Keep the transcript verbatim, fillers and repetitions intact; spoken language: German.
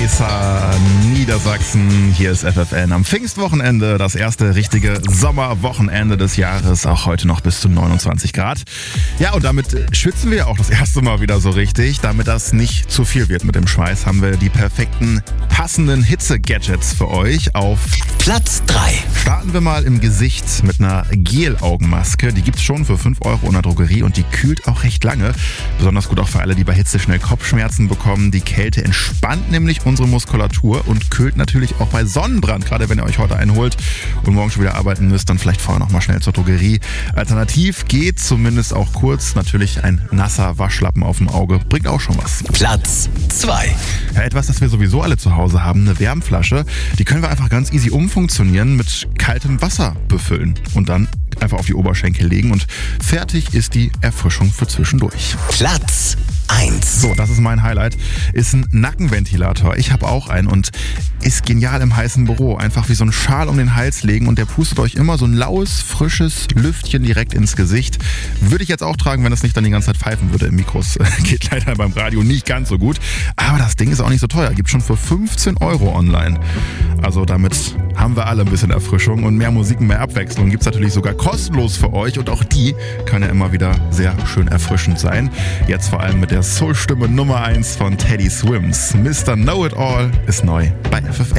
Weser, Niedersachsen. Hier ist F F N am Pfingstwochenende, das erste richtige Sommerwochenende des Jahres. Auch heute noch bis zu neunundzwanzig Grad. Ja, und damit schwitzen wir auch das erste Mal wieder so richtig. Damit das nicht zu viel wird mit dem Schweiß, haben wir die perfekten, passenden Hitze-Gadgets für euch. Auf Platz drei. Starten wir mal im Gesicht mit einer Gel-Augenmaske. Die gibt's schon für fünf Euro in der Drogerie und die kühlt auch recht lange. Besonders gut auch für alle, die bei Hitze schnell Kopfschmerzen bekommen. Die Kälte entspannt nämlich unsere Muskulatur und kühlt natürlich auch bei Sonnenbrand. Gerade wenn ihr euch heute einholt und morgen schon wieder arbeiten müsst, dann vielleicht vorher noch mal schnell zur Drogerie. Alternativ geht zumindest auch kurz natürlich ein nasser Waschlappen auf dem Auge. Bringt auch schon was. Platz zwei. Ja, etwas, das wir sowieso alle zu Hause haben, eine Wärmflasche. Die können wir einfach ganz easy umfunktionieren, mit kaltem Wasser befüllen und dann einfach auf die Oberschenkel legen und fertig ist die Erfrischung für zwischendurch. Platz eins. So, das ist mein Highlight. Ist ein Nackenventilator. Ich habe auch einen und ist genial im heißen Büro. Einfach wie so ein Schal um den Hals legen und der pustet euch immer so ein laues, frisches Lüftchen direkt ins Gesicht. Würde ich jetzt auch tragen, wenn es nicht dann die ganze Zeit pfeifen würde im Mikros. Geht leider beim Radio nicht ganz so gut. Aber das Ding ist auch nicht so teuer. Gibt schon für fünfzehn Euro online. Also damit haben wir alle ein bisschen Erfrischung und mehr Musik, mehr Abwechslung. Gibt es natürlich sogar kostenlos für euch und auch die kann ja immer wieder sehr schön erfrischend sein. Jetzt vor allem mit der Soul-Stimme Nummer eins von Teddy Swims. Mister Know-It-All ist neu bei F F N.